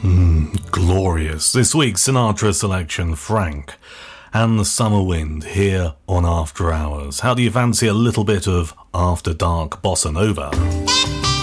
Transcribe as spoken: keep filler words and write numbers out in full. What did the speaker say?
Glorious. This week's Sinatra selection, Frank and the Summer Wind, here on After Hours. How do you fancy a little bit of After Dark Bossa Nova?